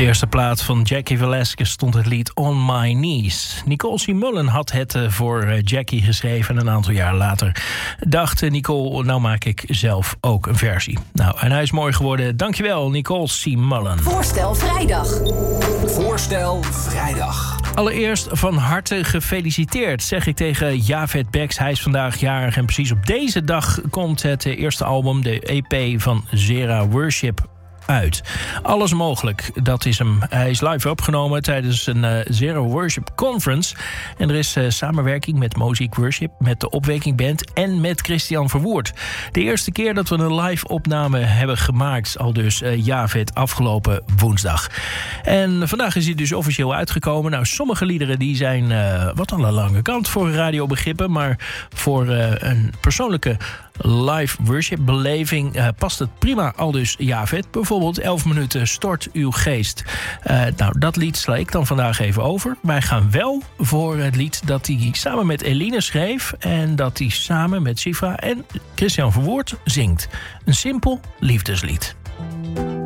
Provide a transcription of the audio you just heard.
de eerste plaat van Jackie Velasquez stond het lied On My Knees. Nicole C. Mullen had het voor Jackie geschreven. En een aantal jaar later dacht Nicole, nou maak ik zelf ook een versie. Nou, en hij is mooi geworden. Dankjewel, Nicole C. Mullen. Voorstel vrijdag. Voorstel vrijdag. Allereerst van harte gefeliciteerd, zeg ik tegen Javed Beks. Hij is vandaag jarig en precies op deze dag komt het eerste album, de EP van Zera Worship, uit. Alles mogelijk, dat is hem. Hij is live opgenomen tijdens een Zera Worship Conference. En er is samenwerking met Mosaic Worship, met de Opwekking Band en met Christian Verwoerd. De eerste keer dat we een live opname hebben gemaakt, al dus Javed, afgelopen woensdag. En vandaag is hij dus officieel uitgekomen. Nou, sommige liederen die zijn wat aan de lange kant voor radiobegrippen, maar voor een persoonlijke live worship beleving past het prima, al dus Javed. Bijvoorbeeld 11 minuten Stort uw geest. Nou, dat lied sla ik dan vandaag even over. Wij gaan wel voor het lied dat hij samen met Eline schreef en dat hij samen met Sifra en Christian Verwoerd zingt. Een simpel liefdeslied.